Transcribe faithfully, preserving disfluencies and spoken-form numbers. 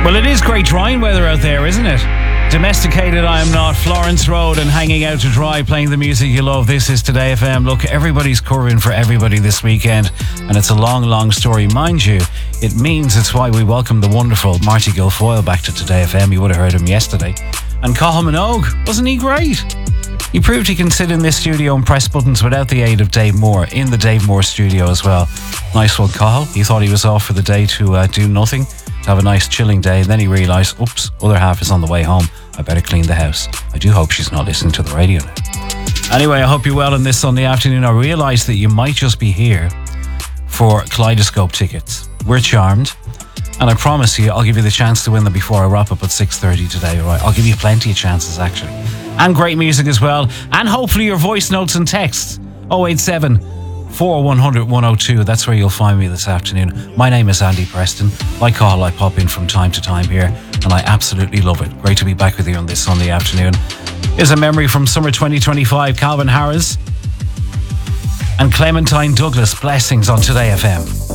Well, it is great drying weather out there, isn't it? Domesticated I am not, Florence Road and Hanging Out to Dry, playing the music you love. This is Today F M. Look, everybody's covering for everybody this weekend, and it's a long, long story. Mind you, it means it's why we welcome the wonderful Marty Guilfoyle back to Today F M. You would have heard him yesterday. And Cathal Minogue, wasn't he great? He proved he can sit in this studio and press buttons without the aid of Dave Moore, in the Dave Moore studio as well. Nice one, Cathal. He thought he was off for the day to uh, do nothing, to have a nice chilling day, and then he realised, oops, other half is on the way home. I better clean the house. I do hope she's not listening to the radio now. Anyway, I hope you're well on this Sunday afternoon. I realise that you might just be here for Kaleidoscope tickets. We're charmed, and I promise you I'll give you the chance to win them before I wrap up at six thirty today. All right, I'll give you plenty of chances actually, and great music as well, and hopefully your voice notes and texts. oh eight seven, four one zero zero, one oh two. That's where you'll find me this afternoon. My name is Andy Preston. Like Cathal, I pop in from time to time here, and I absolutely love it. Great to be back with you on this Sunday afternoon. Here's a memory from summer twenty twenty-five. Calvin Harris and Clementine Douglas, Blessings on Today F M.